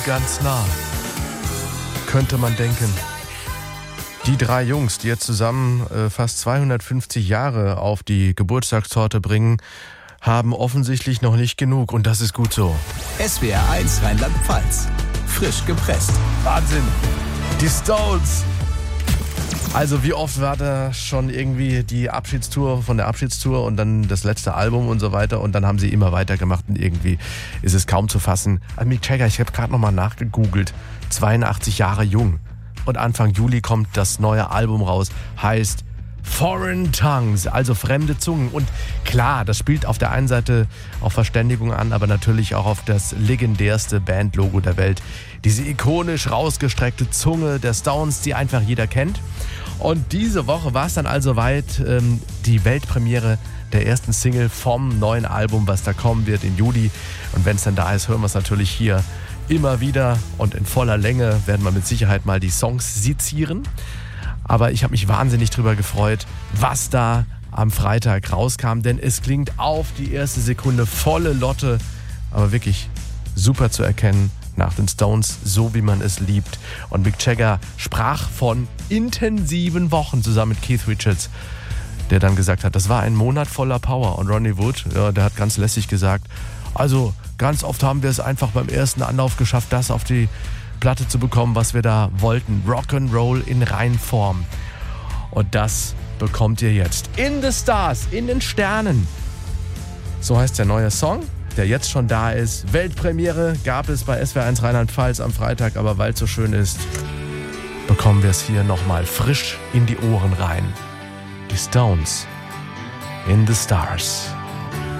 Ganz nah, könnte man denken. Die drei Jungs, die jetzt zusammen fast 250 Jahre auf die Geburtstagstorte bringen, haben offensichtlich noch nicht genug und das ist gut so. SWR 1 Rheinland-Pfalz. Frisch gepresst. Wahnsinn! Die Stones! Also wie oft war da schon irgendwie die Abschiedstour von der Abschiedstour und dann das letzte Album und so weiter und dann haben sie immer weitergemacht und irgendwie ist es kaum zu fassen. Mick Jagger, ich habe gerade nochmal nachgegoogelt, 82 Jahre jung und Anfang Juli kommt das neue Album raus, heißt Foreign Tongues, also fremde Zungen. Und klar, das spielt auf der einen Seite auf Verständigung an, aber natürlich auch auf das legendärste Bandlogo der Welt. Diese ikonisch rausgestreckte Zunge der Stones, die einfach jeder kennt. Und diese Woche war es dann also weit, die Weltpremiere der ersten Single vom neuen Album, was da kommen wird im Juli. Und wenn es dann da ist, hören wir es natürlich hier immer wieder. Und in voller Länge werden wir mit Sicherheit mal die Songs sezieren. Aber ich habe mich wahnsinnig drüber gefreut, was da am Freitag rauskam. Denn es klingt auf die erste Sekunde volle Lotte, aber wirklich super zu erkennen nach den Stones, so wie man es liebt. Und Mick Jagger sprach von intensiven Wochen zusammen mit Keith Richards, der dann gesagt hat, das war ein Monat voller Power. Und Ronnie Wood, ja, der hat ganz lässig gesagt, also ganz oft haben wir es einfach beim ersten Anlauf geschafft, das auf die Platte zu bekommen, was wir da wollten. Rock'n'Roll in Reinform. Und das bekommt ihr jetzt. In the Stars, in den Sternen. So heißt der neue Song, der jetzt schon da ist. Weltpremiere gab es bei SWR 1 Rheinland-Pfalz am Freitag, aber weil es so schön ist, bekommen wir es hier nochmal frisch in die Ohren rein. Die Stones, In the Stars.